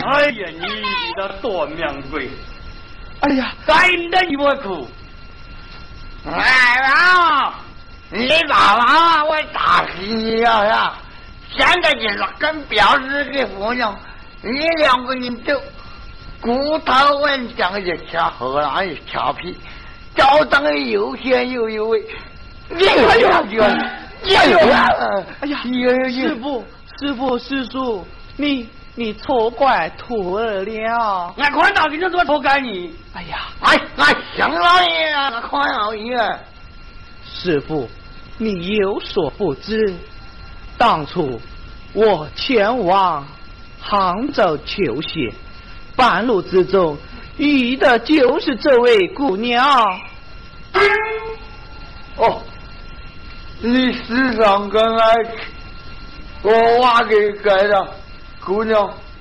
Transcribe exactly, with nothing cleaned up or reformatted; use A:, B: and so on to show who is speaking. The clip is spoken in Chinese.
A: 哎呀，你的多命鬼！
B: 哎呀，
A: 真的你不哭？
C: 哎呀，你爸爸我打死你呀呀！现在就是跟表示给姑娘，你两个人都骨头稳讲一掐河南一掐皮，照当又咸又有味。你哎呀，你哎呦，
B: 哎呀，师傅，师傅，师叔，你你错怪徒儿了。
A: 俺看到你这怎么错怪你？
B: 哎呀，
C: 哎，俺想老爷啊，看老爷。
B: 师傅，你有所不知，当初我前往杭州求学，半路之中遇的就是这位姑娘。
C: 哦，你时常跟俺我娃给改的姑娘。